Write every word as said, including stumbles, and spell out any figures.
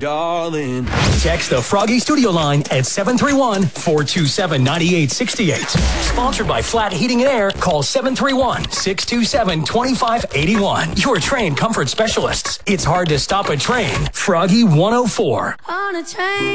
darling. Text the Froggy Studio line at seven three one, four two seven, nine eight six eight. Sponsored by Flat Heating and Air. Call seven three one, six two seven, two five eight one. Your train comfort specialists. It's hard to stop a train. Froggy one oh four. On a train.